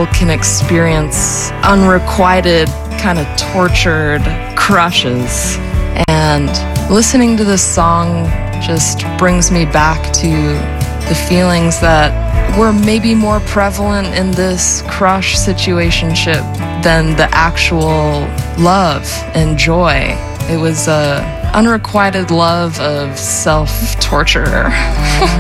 people can experience unrequited, kind of tortured crushes. And listening to this song just brings me back to the feelings that were maybe more prevalent in this crush situationship than the actual love and joy. It was a unrequited love of self-torture.